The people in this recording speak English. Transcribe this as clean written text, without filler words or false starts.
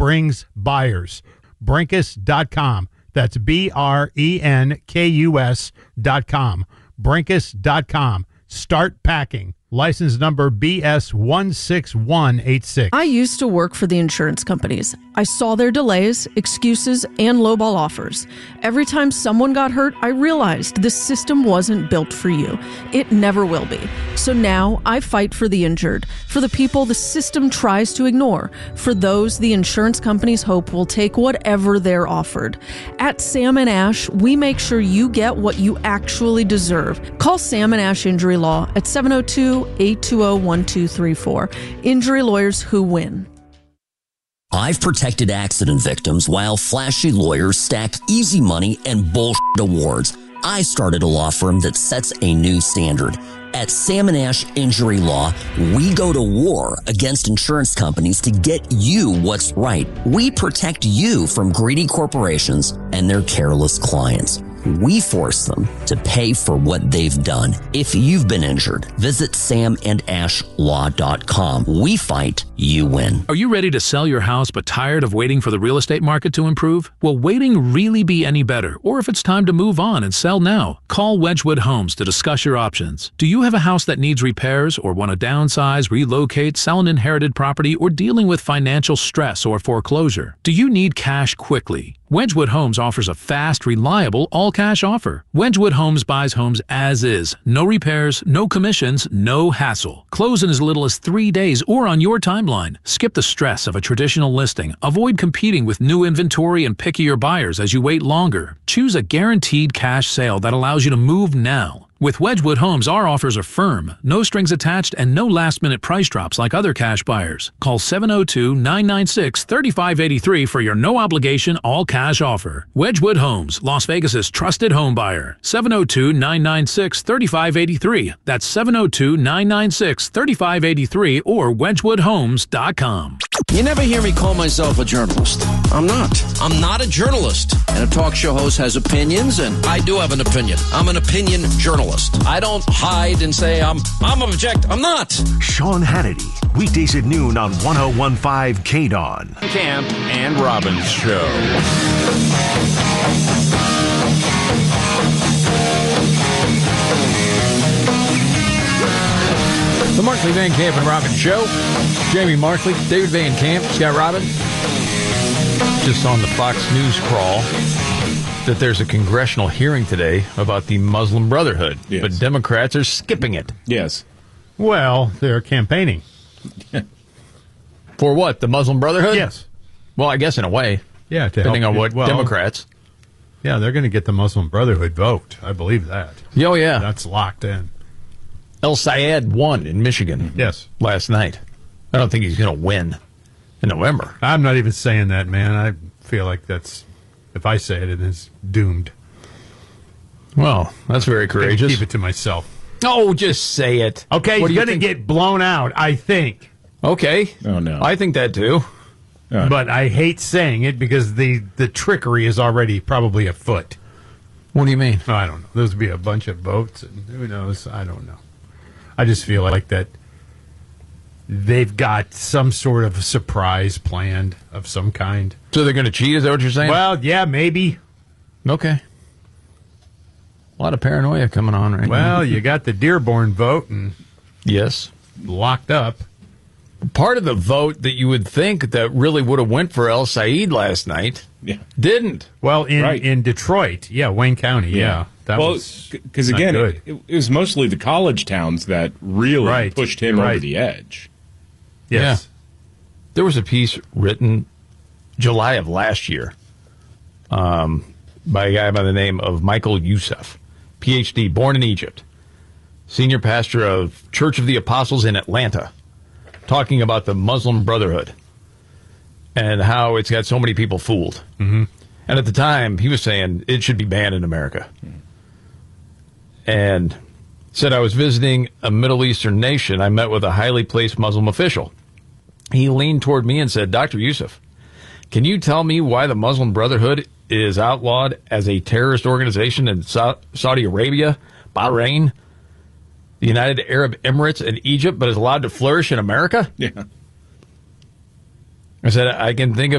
brings buyers. Brinkus.com. That's BRENKUS.com. Brinkus.com. Start packing. License number BS16186. I used to work for the insurance companies. I saw their delays, excuses, and lowball offers. Every time someone got hurt, I realized this system wasn't built for you. It never will be. So now I fight for the injured, for the people the system tries to ignore, for those the insurance companies hope will take whatever they're offered. At Sam & Ash, we make sure you get what you actually deserve. Call Sam & Ash Injury Law at 702-820-1234. Injury lawyers who win. I've protected accident victims while flashy lawyers stack easy money and bullshit awards. I started a law firm that sets a new standard. At Sam & Ash Injury Law, we go to war against insurance companies to get you what's right. We protect you from greedy corporations and their careless clients. We force them to pay for what they've done. If you've been injured, visit samandashlaw.com. We fight, you win. Are you ready to sell your house but tired of waiting for the real estate market to improve? Will waiting really be any better? Or if it's time to move on and sell now, call Wedgwood Homes to discuss your options. Do you have a house that needs repairs or want to downsize, relocate, sell an inherited property, or dealing with financial stress or foreclosure? Do you need cash quickly? Wedgwood Homes offers a fast, reliable, all-cash offer. Wedgwood Homes buys homes as is. No repairs, no commissions, no hassle. Close in as little as 3 days or on your timeline. Skip the stress of a traditional listing. Avoid competing with new inventory and pickier buyers as you wait longer. Choose a guaranteed cash sale that allows you to move now. With Wedgwood Homes, our offers are firm, no strings attached, and no last-minute price drops like other cash buyers. Call 702-996-3583 for your no-obligation, all-cash offer. Wedgwood Homes, Las Vegas's trusted home buyer. 702-996-3583. That's 702-996-3583 or wedgwoodhomes.com. You never hear me call myself a journalist. I'm not. I'm not a journalist. And a talk show host has opinions, and I do have an opinion. I'm an opinion journalist. I don't hide and say I'm object. I'm not. Sean Hannity, weekdays at noon on 101.5 KDON. Camp and Robbins Show. The Markley, Van Camp and Robbins Show. Jamie Markley, David Van Camp, Scott Robbins. Just on the Fox News crawl that there's a congressional hearing today about the Muslim Brotherhood, yes. But Democrats are skipping it. Yes. Well, they're campaigning. For what? The Muslim Brotherhood? Yes. Well, I guess in a way. Yeah, depending on what Democrats. Yeah, they're going to get the Muslim Brotherhood vote. I believe that. Oh, yeah. That's locked in. El Sayed won in Michigan last night. I don't think he's going to win in November. I'm not even saying that, man. I feel like that's, if I say it, it is doomed. Well, that's very courageous. Keep it to myself. Oh, just say it. Okay, he's going to get blown out, I think. Okay. Oh, no. I think that, too. But I hate saying it because the trickery is already probably afoot. What do you mean? I don't know. There's be a bunch of votes, and who knows? I don't know. I just feel like that they've got some sort of surprise planned of some kind. So they're going to cheat, is that what you're saying? Well, yeah, maybe. Okay. A lot of paranoia coming on right now. Well, you got the Dearborn vote and yes, locked up. Part of the vote that you would think that really would have went for El Sayed last night didn't. Well, in Detroit, Wayne County, That was because again, it was mostly the college towns that really pushed him over the edge. Yes. Yeah. There was a piece written July of last year by a guy by the name of Michael Youssef, PhD, born in Egypt, senior pastor of Church of the Apostles in Atlanta, talking about the Muslim Brotherhood and how it's got so many people fooled. Mm-hmm. And at the time, he was saying it should be banned in America. And said, I was visiting a Middle Eastern nation. I met with a highly placed Muslim official. He leaned toward me and said, Dr. Youssef, can you tell me why the Muslim Brotherhood is outlawed as a terrorist organization in Saudi Arabia, Bahrain, the United Arab Emirates, and Egypt, but is allowed to flourish in America? Yeah. I said, I can think of